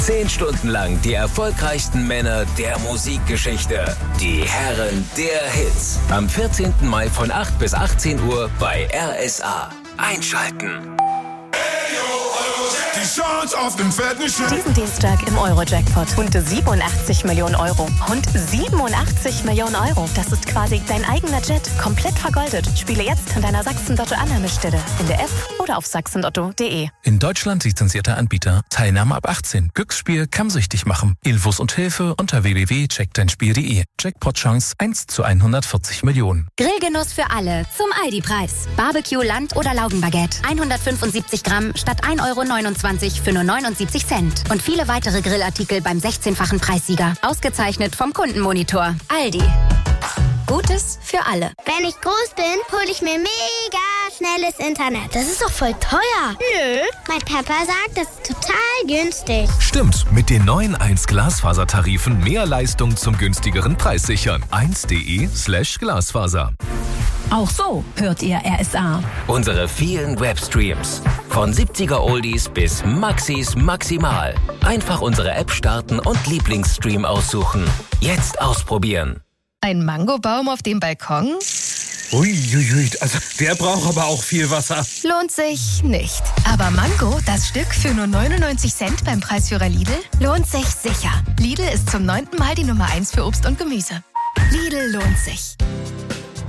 10 Stunden lang die erfolgreichsten Männer der Musikgeschichte. Die Herren der Hits. Am 14. Mai von 8 bis 18 Uhr bei RSA. Einschalten. Die Chance auf den fetten Schein. Diesen Dienstag im Euro-Jackpot. Rund 87 Millionen Euro. Rund 87 Millionen Euro. Das ist quasi dein eigener Jet. Komplett vergoldet. Spiele jetzt an deiner Sachsen-Lotto-Annahmestelle. In der App oder auf sachsenlotto.de. In Deutschland lizenzierter Anbieter. Teilnahme ab 18. Glücksspiel kann süchtig machen. Infos und Hilfe unter www.checkdeinspiel.de. Jackpot-Chance 1 zu 140 Millionen. Grillgenuss für alle. Zum Aldi-Preis. Barbecue, Land- oder Laugenbaguette. 175 Gramm statt 1,29 € für nur 79 Cent. Und viele weitere Grillartikel beim 16-fachen Preissieger. Ausgezeichnet vom Kundenmonitor. Aldi. Gutes für alle. Wenn ich groß bin, hole ich mir mega schnelles Internet. Das ist doch voll teuer. Nö, mein Papa sagt, das ist total günstig. Stimmt, mit den neuen 1-Glasfaser-Tarifen mehr Leistung zum günstigeren Preis sichern. 1.de/Glasfaser. Auch so hört ihr RSA. Unsere vielen Webstreams. Von 70er Oldies bis Maxis Maximal. Einfach unsere App starten und Lieblingsstream aussuchen. Jetzt ausprobieren. Ein Mangobaum auf dem Balkon? Uiuiui, also der braucht aber auch viel Wasser. Lohnt sich nicht. Aber Mango, das Stück für nur 99 Cent beim Preisführer Lidl, lohnt sich sicher. Lidl ist zum 9. Mal die Nummer 1 für Obst und Gemüse. Lidl lohnt sich.